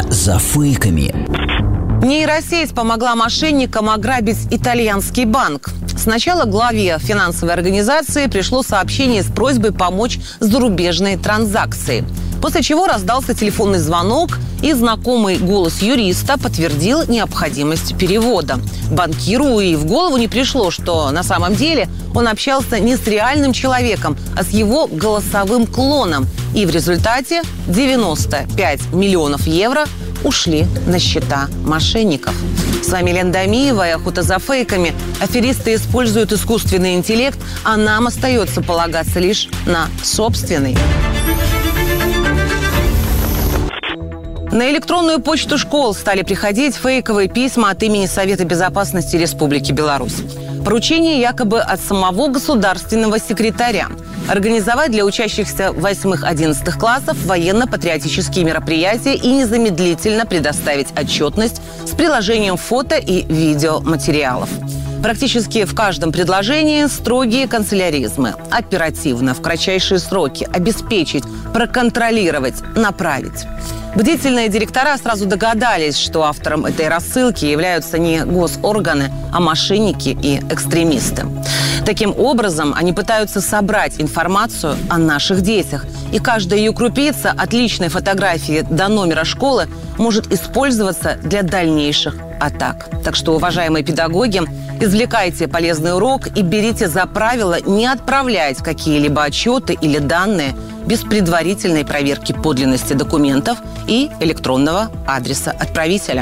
за фейками. Нейросеть помогла мошенникам ограбить итальянский банк. Сначала главе финансовой организации пришло сообщение с просьбой помочь с зарубежной транзакцией. После чего раздался телефонный звонок, и знакомый голос юриста подтвердил необходимость перевода. Банкиру и в голову не пришло, что на самом деле он общался не с реальным человеком, а с его голосовым клоном. И в результате 95 миллионов евро ушли на счета мошенников. С вами Лена Дамиева и «Охота за фейками». Аферисты используют искусственный интеллект, а нам остается полагаться лишь на собственный. На электронную почту школ стали приходить фейковые письма от имени Совета безопасности Республики Беларусь. Поручение якобы от самого государственного секретаря организовать для учащихся 8-11 классов военно-патриотические мероприятия и незамедлительно предоставить отчетность с приложением фото и видеоматериалов. Практически в каждом предложении строгие канцеляризмы. Оперативно, в кратчайшие сроки, обеспечить, проконтролировать, направить. Бдительные директора сразу догадались, что автором этой рассылки являются не госорганы, а мошенники и экстремисты. Таким образом, они пытаются собрать информацию о наших детях. И каждая ее крупица от личной фотографии до номера школы может использоваться для дальнейших атак. Так что, уважаемые педагоги, извлекайте полезный урок и берите за правило не отправлять какие-либо отчеты или данные без предварительной проверки подлинности документов и электронного адреса отправителя.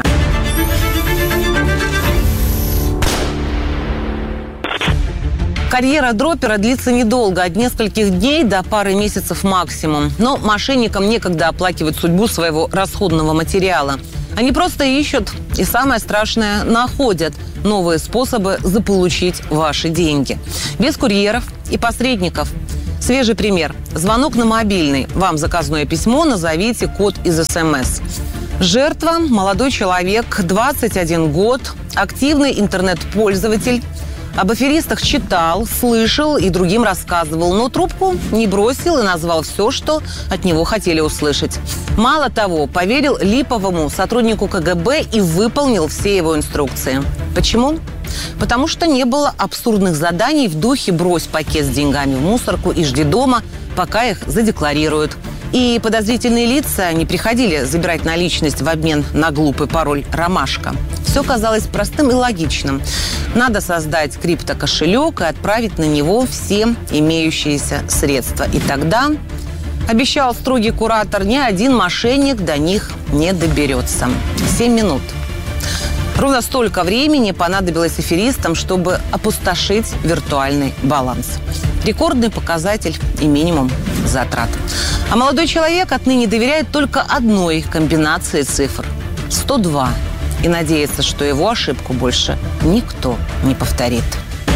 Карьера дропера длится недолго, от нескольких дней до пары месяцев максимум. Но мошенникам некогда оплакивать судьбу своего расходного материала. Они просто ищут и, самое страшное, находят новые способы заполучить ваши деньги. Без курьеров и посредников. Свежий пример. Звонок на мобильный. Вам заказное письмо, назовите код из СМС. Жертва – молодой человек, 21 год, активный интернет-пользователь. Об аферистах читал, слышал и другим рассказывал, но трубку не бросил и назвал все, что от него хотели услышать. Мало того, поверил липовому сотруднику КГБ и выполнил все его инструкции. Почему? Потому что не было абсурдных заданий в духе «брось пакет с деньгами в мусорку и жди дома, пока их задекларируют». И подозрительные лица не приходили забирать наличность в обмен на глупый пароль «Ромашка». Все казалось простым и логичным. Надо создать криптокошелек и отправить на него все имеющиеся средства. И тогда, обещал строгий куратор, ни один мошенник до них не доберется. 7 минут. Ровно столько времени понадобилось аферистам, чтобы опустошить виртуальный баланс. Рекордный показатель и минимум затрат. А молодой человек отныне доверяет только одной комбинации цифр – 102. И надеется, что его ошибку больше никто не повторит.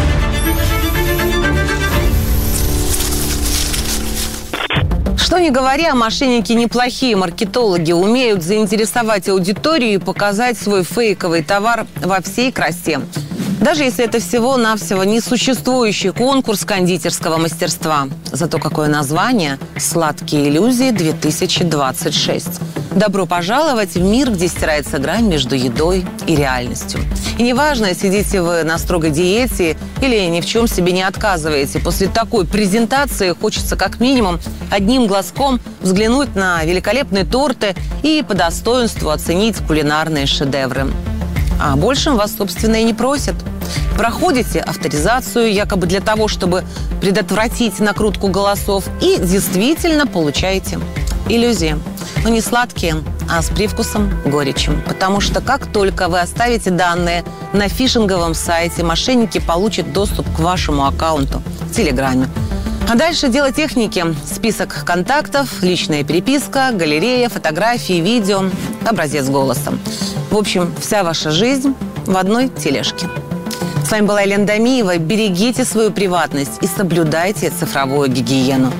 Что ни говоря, мошенники неплохие маркетологи, умеют заинтересовать аудиторию и показать свой фейковый товар во всей красе. Даже если это всего-навсего несуществующий конкурс кондитерского мастерства. Зато какое название – «Сладкие иллюзии 2026». Добро пожаловать в мир, где стирается грань между едой и реальностью. И неважно, сидите вы на строгой диете или ни в чем себе не отказываете. После такой презентации хочется как минимум одним глазком взглянуть на великолепные торты и по достоинству оценить кулинарные шедевры. А большим вас, собственно, и не просят. Проходите авторизацию якобы для того, чтобы предотвратить накрутку голосов, и действительно получаете иллюзии. Но не сладкие, а с привкусом горечи. Потому что как только вы оставите данные на фишинговом сайте, мошенники получат доступ к вашему аккаунту в Телеграме. А дальше дело техники. Список контактов, личная переписка, галерея, фотографии, видео, образец голоса. В общем, вся ваша жизнь в одной тележке. С вами была Лена Дамиева. Берегите свою приватность и соблюдайте цифровую гигиену.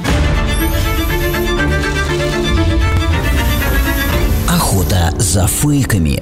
Охота за фейками.